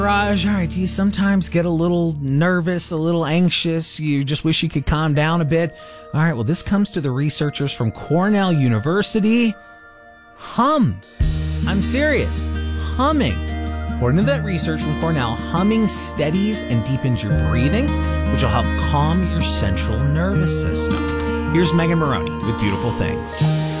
Raj, all right, do you sometimes get a little nervous, a little anxious? You just wish you could calm down a bit? All right, well, this comes to the researchers from Cornell University. Hum. I'm serious. Humming. According to that research from Cornell, humming steadies and deepens your breathing, which will help calm your central nervous system. Here's Megan Maroney with Beautiful Things.